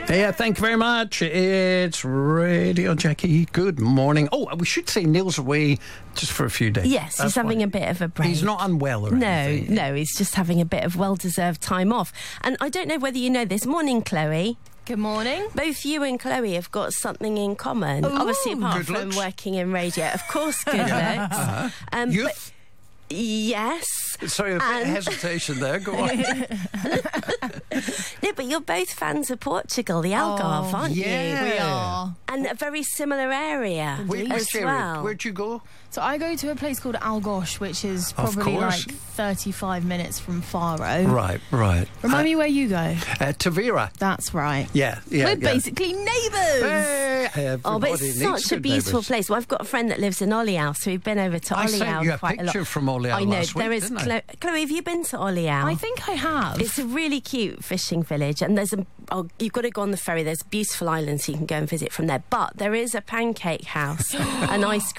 Yeah, thank you very much. It's Radio Jackie. Good morning. Oh, we should say Neil's away just for a few days. Yes, he's having a bit of a break. He's not unwell or anything. No, he's just having a bit of well-deserved time off. And I don't know whether you know this. Morning, Chloe. Good morning. Both you and Chloe have got something in common. Ooh, obviously, apart good from looks. working in radio. Of course, good looks. Youth? Yes. Sorry, a bit of hesitation there. Go on. No, but you're both fans of Portugal, the Algarve, aren't yeah. We are. and a very similar area Which as area? well. Where'd you go? So I go to a place called Algosh, which is probably course. like 35 minutes from Faro. Right. Remind me where you go. Tavira. That's right. Yeah. We're basically neighbours. Hey, Oh, but everybody it's needs such a good beautiful neighbours. place. Well, I've got a friend that lives in Olliau, so we've been over to I Olliau sent you a quite a lot. picture from Olliau I know, last week, there is. didn't I? Chloe, have you been to Olliau? I think I have. It's a really cute fishing village, and there's you've got to go on the ferry. There's beautiful islands you can go and visit from there. But there is a pancake house, an ice